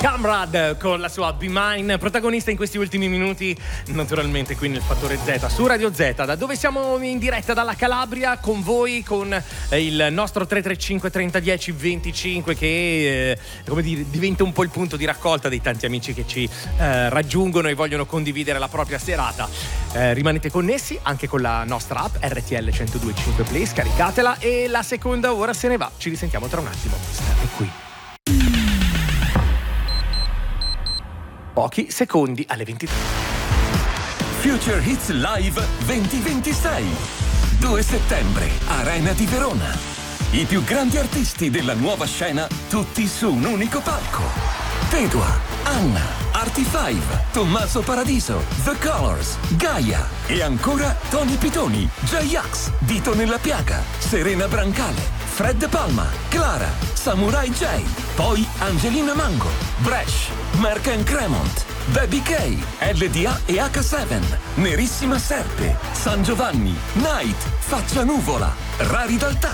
Camrad con la sua Be Mine, protagonista in questi ultimi minuti, naturalmente qui nel Fattore Z, su Radio Z, da dove siamo in diretta dalla Calabria con voi, con il nostro 335 3010 25 che come dire, diventa un po' il punto di raccolta dei tanti amici che ci raggiungono e vogliono condividere la propria serata. Rimanete connessi anche con la nostra app RTL 102.5 Play, scaricatela e la seconda ora se ne va. Ci risentiamo tra un attimo. State qui. Pochi secondi alle 23. Future Hits Live 2026. 2 settembre, Arena di Verona. I più grandi artisti della nuova scena, tutti su un unico palco. Tedua, Anna, Artie 5, Tommaso Paradiso, The Colors, Gaia e ancora Tony Pitoni, J-Ax, Dito nella Piaga, Serena Brancale, Fred Palma, Clara, Samurai J, poi Angelina Mango, Bresh, Mark and Cremont, Baby K, LDA e H7, Nerissima Serpe, San Giovanni, Night, Faccia Nuvola, Rari Daltà,